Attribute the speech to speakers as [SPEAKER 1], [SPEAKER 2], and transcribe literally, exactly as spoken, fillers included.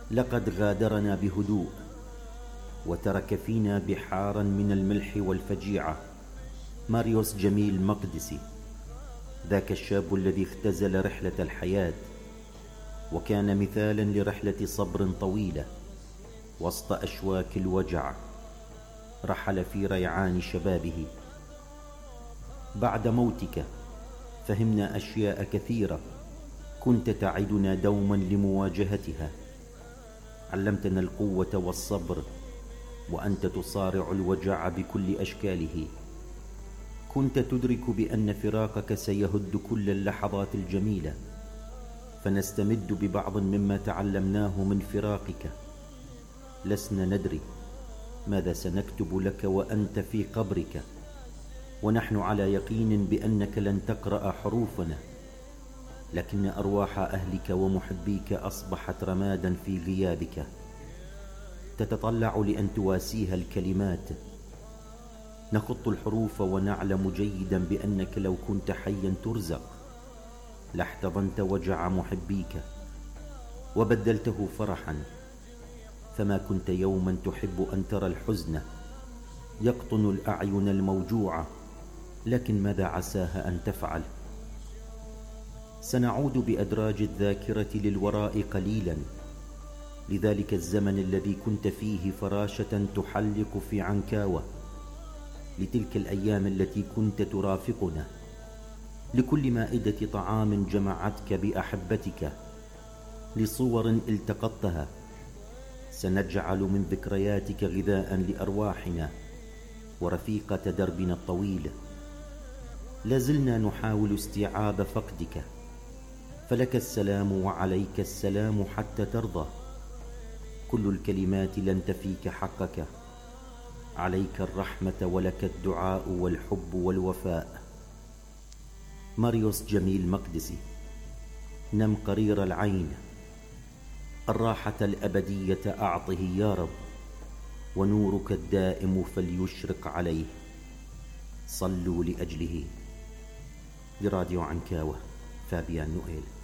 [SPEAKER 1] لقد غادرنا بهدوء، وترك فينا بحارا من الملح والفجيعة. ماريوس جميل مقدسي، ذاك الشاب الذي اختزل رحلة الحياة، وكان مثالا لرحلة صبر طويلة وسط أشواك الوجع. رحل في ريعان شبابه. بعد موتك فهمنا أشياء كثيرة كنت تعدنا دوما لمواجهتها. علمتنا القوة والصبر، وأنت تصارع الوجع بكل أشكاله. كنت تدرك بأن فراقك سيهد كل اللحظات الجميلة، فنستمد ببعض مما تعلمناه من فراقك. لسنا ندري ماذا سنكتب لك وأنت في قبرك، ونحن على يقين بأنك لن تقرأ حروفنا، لكن أرواح أهلك ومحبيك أصبحت رمادا في غيابك، تتطلع لأن تواسيها الكلمات. نخط الحروف ونعلم جيدا بأنك لو كنت حيا ترزق لاحتضنت وجع محبيك وبدلته فرحا، فما كنت يوما تحب أن ترى الحزن يقطن الأعين الموجوعة، لكن ماذا عساها أن تفعل؟ سنعود بأدراج الذاكرة للوراء قليلا، لذلك الزمن الذي كنت فيه فراشة تحلق في عنكاوة، لتلك الأيام التي كنت ترافقنا، لكل مائدة طعام جمعتك بأحبتك، لصور التقطتها. سنجعل من ذكرياتك غذاء لأرواحنا ورفيقة دربنا الطويل. لازلنا نحاول استيعاب فقدك، فلك السلام وعليك السلام حتى ترضى. كل الكلمات لن تفيك حقك، عليك الرحمة ولك الدعاء والحب والوفاء. ماريوس جميل مقدسي، نم قرير العين، الراحة الأبدية أعطه يا رب، ونورك الدائم فليشرق عليه. صلوا لأجله. لراديو عنكاوة، فابيان نوئيل.